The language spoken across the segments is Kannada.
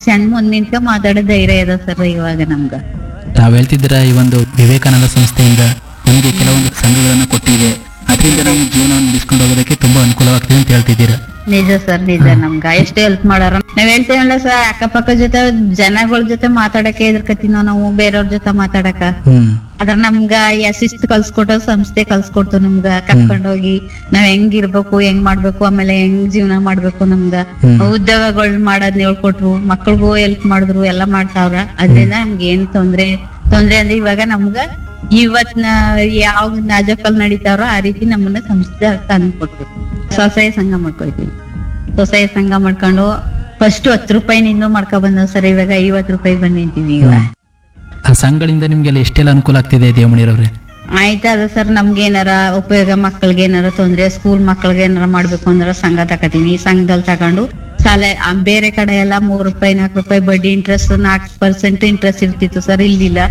ಸಣ್ಣ ಮುಂದ್ ನಿಂತ್ಕ ಮಾತಾಡೋ ಧೈರ್ಯ ಇದೆ ಸರ್ ಇವಾಗ ನಮ್ಗ. ತಾವ್ ಹೇಳ್ತಿದ್ದೀರ ಈ ಒಂದು ವಿವೇಕಾನಂದ ಸಂಸ್ಥೆಯಿಂದ ನಮಗೆ ಕೆಲವೊಂದು ಸಂಘಗಳನ್ನ ಕೊಟ್ಟಿದೆ, ಅದರಿಂದ ನಮ್ಮ ಜೀವನವನ್ನು ಬಿಸ್ಕೊಂಡು ಹೋಗೋದಕ್ಕೆ ತುಂಬಾ ಅನುಕೂಲವಾಗ್ತದೆ ಅಂತ ಹೇಳ್ತಿದ್ದೀರಾ. ನಿಜ ಸರ್ ನಿಜ. ನಮ್ಗ ಎಷ್ಟು ಹೆಲ್ಪ್ ಮಾಡಾರ. ನಾವ್ ಹೇಳ್ತೇವಲ್ಲ ಸರ್, ಅಕ್ಕಪಕ್ಕ ಜೊತೆ ಜನಗಳ ಜೊತೆ ಮಾತಾಡಕ್ಕೆ ಎದ್ರಕತಿನೋ ನಾವು ಬೇರೆಯವ್ರ ಜೊತೆ ಮಾತಾಡಕ. ಅದ್ರ ನಮ್ಗ ಶಿಸ್ತು ಕಲ್ಸ್ಕೊಟ್ಟೋ ಸಂಸ್ಥೆ ಕಲ್ಸ್ಕೊಡ್ತು ನಮ್ಗ. ಕರ್ಕೊಂಡೋಗಿ ನಾವ್ ಹೆಂಗಿರ್ಬೇಕು, ಹೆಂಗ್ ಮಾಡ್ಬೇಕು, ಆಮೇಲೆ ಹೆಂಗ್ ಜೀವನ ಮಾಡ್ಬೇಕು, ನಮ್ಗ ಉದ್ಯೋಗಗಳ್ ಮಾಡೋದ್ನ ಹೇಳ್ಕೊಟ್ರು, ಮಕ್ಳಿಗೂ ಹೆಲ್ಪ್ ಮಾಡಿದ್ರು, ಎಲ್ಲಾ ಮಾಡ್ತಾವ್ರ. ಅದ್ರಿಂದ ನಮ್ಗೆ ಏನ್ ತೊಂದ್ರೆ ಅಂದ್ರೆ ಇವಾಗ ನಮ್ಗ ಇವತ್ನ ಯಾವ ನಾಜಕಲ್ ನಡೀತಾವ್ರೋ ಆ ರೀತಿ ನಮ್ಮನ್ನ ಸಂಸ್ಥೆ ತಂದ್ಕೊಟ್ರು. ಸ್ವಸಹಾಯ ಸಂಘ ಮಾಡ್ಕೊಳ್ತೀವಿ. ಸ್ವಸಹಾಯ ಸಂಘ ಮಾಡ್ಕೊಂಡು ಫಸ್ಟ್ 10 ರೂಪಾಯಿನಿಂದ ಮಾಡ್ಕೊಂಡ್ ಬಂದ ಸರ್, ಇವಾಗ 50 ರೂಪಾಯಿ ಬಂದ್ ನಿಂತೀವಿ ಈಗ. ಆ ಸಂಘಗಳಿಂದ ನಿಮ್ಗೆಲ್ಲ ಎಷ್ಟೆಲ್ಲ ಅನುಕೂಲ ಆಗ್ತಿದೆ ದೇವಮಣಿರವ್ರೆ? ಆಯ್ತಾ ಅದ ಸರ್, ನಮ್ಗೆ ಏನಾರ ಉಪಯೋಗ, ಮಕ್ಕಳಿಗೆ ಏನಾರ ತೊಂದ್ರೆ, ಸ್ಕೂಲ್ ಮಕ್ಕಳಿಗೆ ಏನಾರ ಮಾಡ್ಬೇಕು ಅಂದ್ರೆ ಸಂಘ ತಕತೀವಿ. ಸಂಘದಲ್ಲಿ ತಗೊಂಡು ಸಾಲ ಬೇರೆ ಕಡೆ ಎಲ್ಲ 3 ರೂಪಾಯಿ 4 ರೂಪಾಯಿ ಬಡ್ಡಿ ಇಂಟ್ರೆಸ್ಟ್ 4% ಇಂಟ್ರೆಸ್ಟ್ ಇರ್ತಿತ್ತು ಸರ್, ಇಲ್ಲಿಲ್ಲ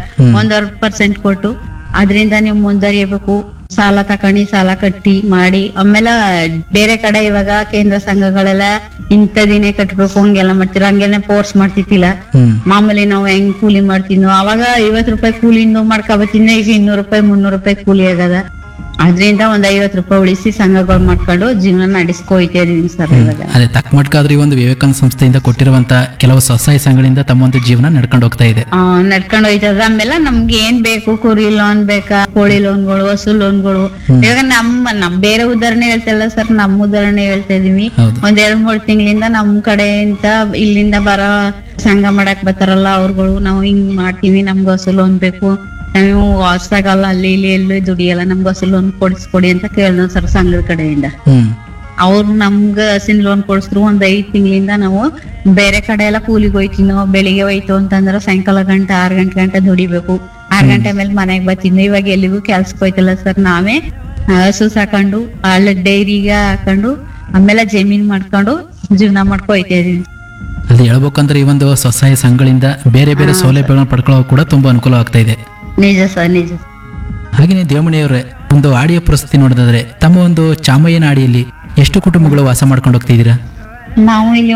1% ಕೊಟ್ಟು ಅದ್ರಿಂದ ನೀವು ಮುಂದುವರಿಯಬೇಕು. ಸಾಲ ತಕೊಂಡಿ ಸಾಲ ಕಟ್ಟಿ ಮಾಡಿ ಆಮೇಲೆ ಬೇರೆ ಕಡೆ ಇವಾಗ ಕೇಂದ್ರ ಸಂಘಗಳೆಲ್ಲ ಇಂಥದಿನೇ ಕಟ್ಬೇಕು ಹಂಗೆಲ್ಲ ಮಾಡ್ತಿರ, ಹಂಗೆಲ್ಲ ಫೋರ್ಸ್ ಮಾಡ್ತಿತ್ತಿಲ್ಲ. ಮಾಮೂಲಿ ನಾವು ಹೆಂಗ್ ಕೂಲಿ ಮಾಡ್ತಿದ್ನೋ ಅವಾಗ 50 ರೂಪಾಯಿ ಕೂಲಿಂದ ಮಾಡ್ಕೊಬತ್ತಿನ, ಈಗ 200 ರೂಪಾಯಿ 300 ರೂಪಾಯಿ ಕೂಲಿ ಆಗದ. ಅದ್ರಿಂದ ಒಂದ್ 50 ರೂಪಾಯಿ ಉಳಿಸಿ ಸಂಘಗಳು ಮಾಡ್ಕೊಂಡು ಜೀವನ ನಡೆಸ್ಕೊಯ್ತಾ ಇದೀನಿ ಸರ್ ಇವಾಗ. ಅದೇ ತಕ್ಕ ಮಟ್ಕಾದ್ರೆ ಈ ಒಂದು ವಿವೇಕಾನಂದ ಸಂಸ್ಥೆಯಿಂದ ಕೊಟ್ಟಿರುವಂತ ಕೆಲವು ಸ್ವಸಹಾಯ ಸಂಘಗಳಿಂದ ತಮ್ಮ ಒಂದು ಜೀವನ ನಡ್ಕೊಂಡು ಹೋಗ್ತಾ ಇದೆ. ನಡ್ಕೊಂಡು ಹೋಯ್ತದ. ಆಮೇಲೆ ನಮ್ಗೆ ಏನ್ ಬೇಕು, ಕುರಿ ಲೋನ್ ಬೇಕಾ, ಕೋಳಿ ಲೋನ್ಗಳು, ಹಸು ಲೋನ್ಗಳು. ಇವಾಗ ನಮ್ ಬೇರೆ ಉದಾಹರಣೆ ಹೇಳ್ತಿಲ್ಲ ಸರ್, ನಮ್ಮ ಉದಾಹರಣೆ ಹೇಳ್ತಾ ಇದೀವಿ. ಒಂದ್ 2-3 ತಿಂಗಳಿಂದ ನಮ್ ಕಡೆಯಿಂದ ಇಲ್ಲಿಂದ ಬರೋ ಸಂಘ ಮಾಡಕ್ ಬರ್ತಾರಲ್ಲ ಅವ್ರುಗಳು, ನಾವು ಹಿಂಗ್ ಮಾಡ್ತೀವಿ, ನಮ್ಗೆ ಹಸು ಲೋನ್ ಬೇಕು, ನಾವು ಹೊಸದಾಗಲ್ಲ ಅಲ್ಲಿ ಇಲ್ಲಿ ಎಲ್ಲೂ ದುಡಿಯಲ್ಲ, ನಮ್ಗೆ ಹಸು ಲೋನ್ ಕೊಡಿಸ್ಕೊಡಿ ಅಂತ ಕೇಳ್ದ ಸರ್ ಸಂಘದ ಕಡೆಯಿಂದ. ಅವ್ರು ನಮ್ಗ ಹಸಿನ ಲೋನ್ ಕೊಡಿಸಿದ್ರು. ಒಂದ್ 5 ತಿಂಗಳಿಂದ ನಾವು ಬೇರೆ ಕಡೆ ಎಲ್ಲ ಕೂಲಿಗೆ ಹೋಯ್ತಿನೋ, ಬೆಳಿಗ್ಗೆ ಹೋಯ್ತು ಅಂತಂದ್ರ ಸಾಯಂಕಾಲ 6 ಗಂಟೆ ದುಡಿಬೇಕು. 6 ಗಂಟೆ ಮೇಲೆ ಮನೆಗ್ ಬರ್ತಿದ್ವಿ. ಇವಾಗ ಎಲ್ಲಿಗೂ ಕೆಲ್ಸಕ್ಕೆ ಹೋಯ್ತಲ್ಲ ಸರ್, ನಾವೇ ಹಸು ಸಾಕೊಂಡು ಅಲ್ಲಿ ಡೈರಿಗೆ ಹಾಕೊಂಡು ಆಮೇಲೆ ಜಮೀನ್ ಮಾಡ್ಕೊಂಡು ಜೀವನ ಮಾಡ್ಕೊ ಹೋಯ್ತಾ ಇದೀವಿ. ಅದು ಹೇಳ್ಬೇಕಂದ್ರೆ ಈ ಒಂದು ಸ್ವಸಹಾಯ ಸಂಘಗಳಿಂದ ಬೇರೆ ಬೇರೆ ಸೌಲಭ್ಯಗಳನ್ನ ಪಡ್ಕೊಳ್ಳೋ ಕೂಡ ತುಂಬಾ ಅನುಕೂಲ ಆಗ್ತಾ ಇದೆ. ನಿಜ ಸರ್ ನಿಜ. ಹಾಗೇನೆ ದೇವಮಣಿಯವರೇ, ಒಂದು ಆಡಿಯೋ ಪರಿಸ್ಥಿತಿ ನೋಡಿದ್ರೆ ತಮ್ಮ ಒಂದು ಚಾಮಯ್ಯನ ಆಡಿಯಲ್ಲಿ ಎಷ್ಟು ಕುಟುಂಬಗಳು ವಾಸ ಮಾಡ್ಕೊಂಡು ಹೋಗ್ತಿದ್ದೀರಾ? ನಾವು ಇಲ್ಲಿ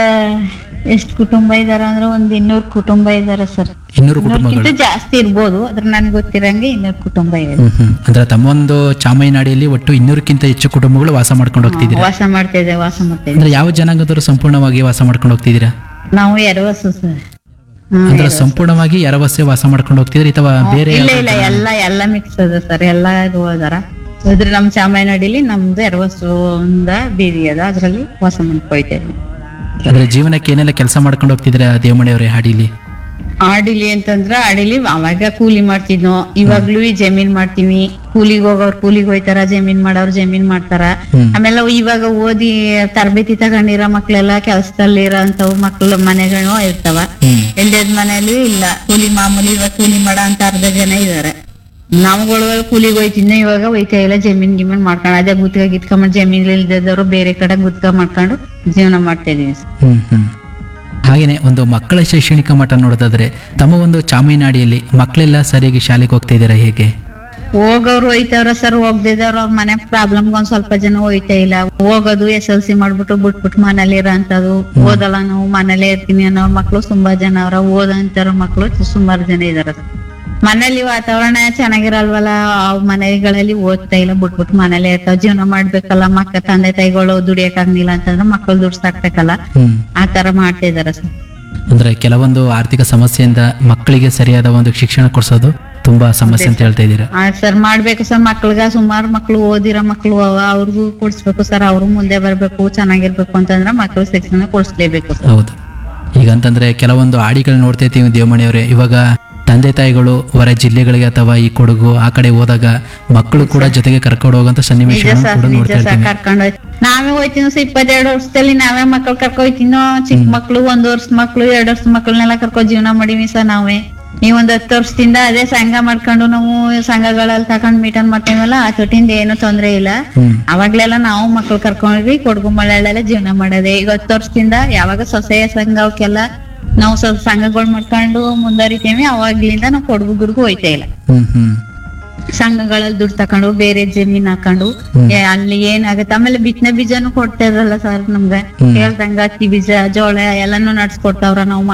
ಎಷ್ಟು ಕುಟುಂಬ ಇದಾರ ಅಂದ್ರೆ 200 ಕುಟುಂಬ ಇದಾರೆ ಸರ್. 200 ಕುಟುಂಬಗಳು ಜಾಸ್ತಿ ಇರ್ಬೋದು, ಅದ್ರ ನನ್ಗೆ ಗೊತ್ತಿರಂಗೆ 200 ಕುಟುಂಬ ಇದೆ. ಅಂದ್ರೆ ತಮ್ಮ ಒಂದು ಚಾಮಯ್ಯನ ಆಡಿಯಲ್ಲಿ ಒಟ್ಟು 200ಕ್ಕಿಂತ ಹೆಚ್ಚು ಕುಟುಂಬಗಳು ವಾಸ ಮಾಡ್ಕೊಂಡು ಹೋಗ್ತಿದ್ದೀರಾ? ವಾಸ ಮಾಡ್ತಾ ಇದ್ದೇವೆ. ಅಂದ್ರೆ ಯಾವ ಜನಾಂಗದವರು ಸಂಪೂರ್ಣವಾಗಿ ವಾಸ ಮಾಡ್ಕೊಂಡು ಹೋಗ್ತಿದ್ದೀರಾ? ನಾವು ಎರವಸು ಸರ್. ಅಂದ್ರೆ ಸಂಪೂರ್ಣವಾಗಿ ಎರವಸ್ಸೆ ವಾಸ ಮಾಡ್ಕೊಂಡು ಹೋಗ್ತಿದ್ರಿ ಅಥವಾ ಬೇರೆ? ಇಲ್ಲ ಎಲ್ಲ ಮಿಕ್ಸ್ ಅದ ಸರ್, ಎಲ್ಲ ಇದು ಅದಾರ. ಅದ್ರ ನಮ್ ಚಾಮಯ್ಯನಹಳ್ಳಿಲಿ ನಮ್ದು ಎರವಸು ಬೀದಿ ಅದ, ಅದ್ರಲ್ಲಿ ವಾಸ ಮಾಡ್ಕೊಯ್ತೇವೆ. ಅಂದ್ರೆ ಜೀವನಕ್ಕೆ ಏನೆಲ್ಲ ಕೆಲಸ ಮಾಡ್ಕೊಂಡು ಹೋಗ್ತಿದ್ರೆ ದೇವಮಣಿಯವರೇ ಹಾಡಿಲಿ? ಆಡಿಲಿ ಅಂತಂದ್ರ ಆಡಿಲಿ ಅವಾಗ ಕೂಲಿ ಮಾಡ್ತಿದ್ನೋ, ಇವಾಗ್ಲೂ ಜಮೀನ್ ಮಾಡ್ತೀವಿ. ಕೂಲಿಗೆ ಹೋಗೋರು ಕೂಲಿಗೆ ಹೋಯ್ತಾರ, ಜಮೀನ್ ಮಾಡೋರು ಜಮೀನ್ ಮಾಡ್ತಾರ. ಆಮೇಲೆ ಇವಾಗ ಓದಿ ತರಬೇತಿ ತಗೊಂಡಿರೋ ಮಕ್ಳೆಲ್ಲ ಕೆಲ್ಸದಲ್ಲಿ ಇರೋ ಅಂತವ್ ಮಕ್ಳು ಮನೆಗಳು ಇರ್ತಾವ. ಎಲ್ಲದ ಮನೇಲಿ ಇಲ್ಲ ಕೂಲಿ, ಮಾಮೂಲಿ ಇವಾಗ ಕೂಲಿ ಮಾಡೋ ಅಂತ ಅರ್ಧ ಜನ ಇದಾರೆ. ನಾವುಗಳು ಕೂಲಿಗೆ ಹೋಯ್ತಿದ್ನ, ಇವಾಗ ಹೋಯ್ತಾ ಇಲ್ಲ, ಜಮೀನ್ ಗಿಮೀನ್ ಮಾಡ್ಕೊಂಡು ಅದೇ ಗುತ್ತಿಗೆ ಗಿತ್ಕೊಂಡ್ ಜಮೀನ್ ಇಲ್ದದವ್ರು ಬೇರೆ ಕಡೆ ಗುತ್ತಿಗೆ ಮಾಡ್ಕೊಂಡು ಜೀವನ ಮಾಡ್ತಾ ಇದೀವಿ. ಹಾಗೇನೆ ಒಂದು ಮಕ್ಕಳ ಶೈಕ್ಷಣಿಕ ಮಟ್ಟ ನೋಡೋದಾದ್ರೆ ತಮ್ಮ ಒಂದು ಚಾಮಯ್ಯನಹಳ್ಳಿಯಲ್ಲಿ ಮಕ್ಕಳೆಲ್ಲ ಸರಿಯಾಗಿ ಶಾಲೆಗೆ ಹೋಗ್ತಾ ಇದಾರೆ ಹೇಗೆ? ಹೋಗೋರು ಹೋಯ್ತವ್ರ ಸರ್, ಹೋಗ್ದಿದವ್ರು ಅವ್ರ ಮನೆ ಪ್ರಾಬ್ಲಮ್ ಒಂದ್ ಸ್ವಲ್ಪ ಜನ ಹೋಯ್ತಾ ಇಲ್ಲ. ಹೋಗೋದು SLC ಮಾಡ್ಬಿಟ್ಟು ಬಿಟ್ಬಿಟ್ಟು ಮನೇಲಿ ಇರೋ ಅಂತದ್ದು, ಓದಲ್ಲ ನಾವು ಮನೇಲೆ ಇರ್ತೀನಿ ಅನ್ನೋ ಮಕ್ಳು ತುಂಬಾ ಜನ ಅವ್ರ. ಓದಂತಾರ ಮಕ್ಳು ಸುಮಾರು ಜನ ಇದಾರ. ಮನೇಲಿ ವಾತಾವರಣ ಚೆನ್ನಾಗಿರಲ್ವಲ್ಲ, ಅವ್ ಮನೆಗಳಲ್ಲಿ ಓದ್ತಾ ಇಲ್ಲ, ಬಿಟ್ಬಿಟ್ಟು ಮನೇಲೆ ಇರ್ತಾವ. ಜೀವನ ಮಾಡ್ಬೇಕಲ್ಲ, ತಂದೆ ತಾಯಿಗಳು ದುಡಿಯಕ್ ಆಗ್ಲಿಲ್ಲ ಅಂತಂದ್ರೆ ಮಕ್ಳು ದುಡ್ಡು ಸಾಕ್ಬೇಕಲ್ಲ, ಆತರ ಮಾಡ್ತಾ ಇದಾರ ಸರ್. ಅಂದ್ರೆ ಕೆಲವೊಂದು ಆರ್ಥಿಕ ಸಮಸ್ಯೆಯಿಂದ ಮಕ್ಕಳಿಗೆ ಸರಿಯಾದ ಒಂದು ಶಿಕ್ಷಣ ಕೊಡ್ಸೋದು ತುಂಬಾ ಸಮಸ್ಯೆ ಅಂತ ಹೇಳ್ತಾ ಇದ್ದೀರಾ? ಸರ್ ಮಾಡ್ಬೇಕು ಸರ್, ಮಕ್ಳಿಗ ಸುಮಾರು ಮಕ್ಳು ಓದಿರೋ ಮಕ್ಳು ಅವ್ರಿಗೂ ಕೊಡ್ಸ್ಬೇಕು ಸರ್. ಅವ್ರು ಮುಂದೆ ಬರ್ಬೇಕು, ಚೆನ್ನಾಗಿರ್ಬೇಕು ಅಂತಂದ್ರೆ ಮಕ್ಳು ಶಿಕ್ಷಣ ಕೊಡ್ಸ್ಲೇಬೇಕು. ಹೌದು. ಈಗ ಅಂತಂದ್ರೆ ಕೆಲವೊಂದು ಆಡಿಗಳು ನೋಡ್ತಾ ಇರ್ತೀವಿ ದೇವಮಣಿಯವರೇ, ಇವಾಗ ತಂದೆ ತಾಯಿಗಳು ಹೊರ ಜಿಲ್ಲೆಗಳಿಗೆ ಅಥವಾ ಈ ಕೊಡಗು ಆ ಕಡೆ ಹೋದಾಗ ಮಕ್ಕಳು ಕೂಡ ಜೊತೆಗೆ ಕರ್ಕೊಂಡು ಹೋಗುವಂತ ಸನ್ನಿವೇಶಗಳನ್ನು ಕೂಡ ನೋಡ್ತಾ ಇರ್ತೀವಿ. ನಾವೇ ಹೋಯ್ತೀನೋ 22 ವರ್ಷದಲ್ಲಿ ನಾವೇ ಮಕ್ಳು ಕರ್ಕೊಯ್ತೀನೋ. ಚಿಕ್ಕ ಮಕ್ಳು 1 ವರ್ಷ ಮಕ್ಳು 2 ವರ್ಷ ಮಕ್ಳನ್ನೆಲ್ಲ ಕರ್ಕೊಂಡ್ ಜೀವನ ಮಾಡೀವಿ ಸರ್ ನಾವೇ. ನೀವ್ 10 ವರ್ಷದಿಂದ ಅದೇ ಸಂಘ ಮಾಡ್ಕೊಂಡು ನಾವು ಸಂಘಗಳಲ್ಲಿ ತಕೊಂಡ್ ಮೀಟನ್ ಮಾಡ್ತೀವಲ್ಲ, ಆ ತೊಟ್ಟಿಂದ ಏನು ತೊಂದ್ರೆ ಇಲ್ಲ. ಅವಾಗ್ಲೆಲ್ಲ ನಾವು ಮಕ್ಳು ಕರ್ಕೊಂಡ್ವಿ ಕೊಡಗು ಮಳೆಯಲ್ಲೆಲ್ಲ ಜೀವನ ಮಾಡೋದೆ. ಈಗ 10 ವರ್ಷದಿಂದ ಯಾವಾಗ ಸ್ವಸಹಾಯ ಸಂಘ ಅವಕ್ಕೆಲ್ಲ ನಾವು ಸ್ವಲ್ಪ ಸಂಘಗಳು ಮಾಡ್ಕೊಂಡು ಮುಂದುವರಿತೀವಿ, ಅವಾಗ್ಲಿಂದ ನಾವು ಕೊಡಗುರ್ಗು ಹೋಯ್ತಾ ಇಲ್ಲ. ಸಂಘಗಳಲ್ಲಿ ದುಡ್ಡು ತಕೊಂಡು ಬೇರೆ ಜಮೀನ್ ಹಾಕೊಂಡು ಅಲ್ಲಿ ಏನಾಗತ್ತೆ. ಆಮೇಲೆ ಬಿತ್ತನೆ ಬೀಜನು ಕೊಡ್ತಾ ಇದ್ರಲ್ಲ ಸರ್ ನಮ್ಗೆ, ಹೇಳ್ದಂಗ ಹತ್ತಿ ಬೀಜ ಜೋಳ ಎಲ್ಲಾನು ನಡ್ಸ್ಕೊಡ್ತಾವ್ರ. ನಾವು